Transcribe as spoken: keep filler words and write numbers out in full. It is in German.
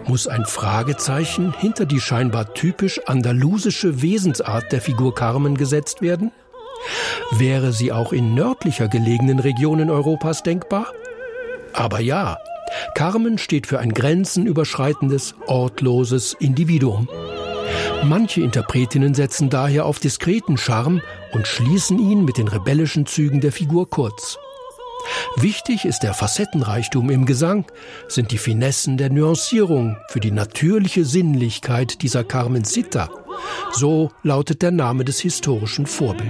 Muss ein Fragezeichen hinter die scheinbar typisch andalusische Wesensart der Figur Carmen gesetzt werden? Wäre sie auch in nördlicher gelegenen Regionen Europas denkbar? Aber ja, Carmen steht für ein grenzenüberschreitendes, ortloses Individuum. Manche Interpretinnen setzen daher auf diskreten Charme und schließen ihn mit den rebellischen Zügen der Figur kurz. Wichtig ist der Facettenreichtum im Gesang, sind die Finessen der Nuancierung für die natürliche Sinnlichkeit dieser Carmencita. So lautet der Name des historischen Vorbilds.